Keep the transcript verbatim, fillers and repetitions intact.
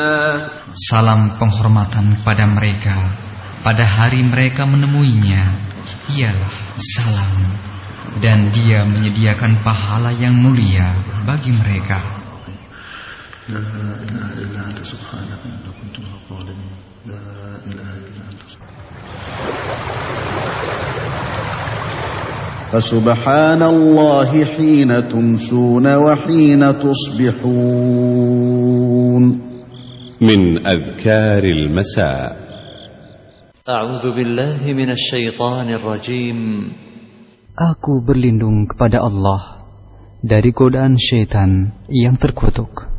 Salam penghormatan pada mereka pada hari mereka menemuinya ialah salam, dan Dia menyediakan pahala yang mulia bagi mereka. La ilaha illa anta subhanaka inni kuntu minadh dhalimin. La ilaha illa anta. Fasubhanallahi hina tumsuna wa hina tusbihun. من أذكار المساء. أعوذ بالله من الشيطان الرجيم. Aku berlindung kepada Allah dari godaan syaitan yang terkutuk.